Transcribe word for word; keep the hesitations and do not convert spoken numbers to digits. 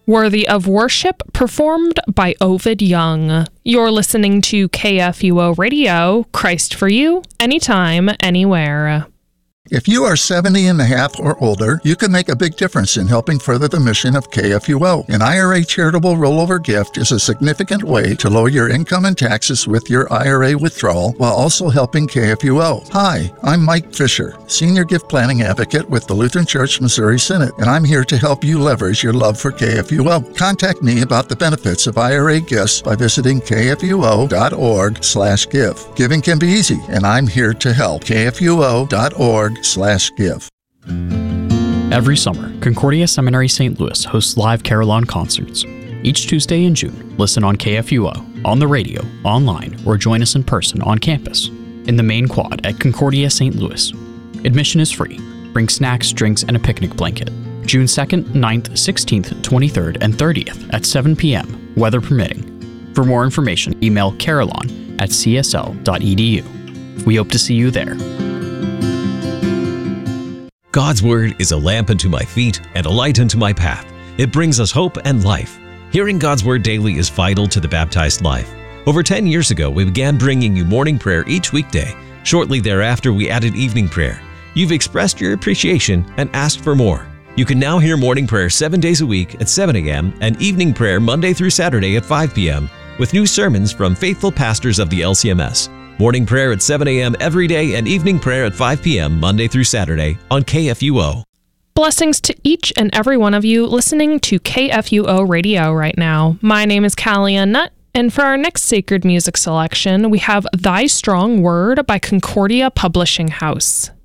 Worthy of Worship, performed by Ovid Young. You're listening to K F U O Radio, Christ for you, anytime, anywhere. If you are seventy and a half or older, you can make a big difference in helping further the mission of K F U O. An I R A charitable rollover gift is a significant way to lower your income and taxes with your I R A withdrawal while also helping K F U O. Hi, I'm Mike Fisher, Senior Gift Planning Advocate with the Lutheran Church Missouri Synod, and I'm here to help you leverage your love for K F U O. Contact me about the benefits of I R A gifts by visiting k f u o dot org slash give. Giving can be easy, and I'm here to help. k f u o dot org slash give. Every summer, Concordia Seminary Saint Louis hosts live carillon concerts. Each Tuesday in June, listen on K F U O, on the radio, online, or join us in person on campus, in the main quad at Concordia Saint Louis. Admission is free. Bring snacks, drinks, and a picnic blanket. June second, ninth, sixteenth, twenty-third, and thirtieth at seven p.m., weather permitting. For more information, email carillon at c s l dot e d u. We hope to see you there. God's Word is a lamp unto my feet and a light unto my path. It brings us hope and life. Hearing God's Word daily is vital to the baptized life. Over ten years ago, we began bringing you morning prayer each weekday. Shortly thereafter, we added evening prayer. You've expressed your appreciation and asked for more. You can now hear morning prayer seven days a week at seven a.m. and evening prayer Monday through Saturday at five p.m. with new sermons from faithful pastors of the L C M S. Morning prayer at seven a.m. every day and evening prayer at five p.m. Monday through Saturday on K F U O. Blessings to each and every one of you listening to K F U O Radio right now. My name is Callie Ann Nutt, and for our next sacred music selection, we have Thy Strong Word by Concordia Publishing House.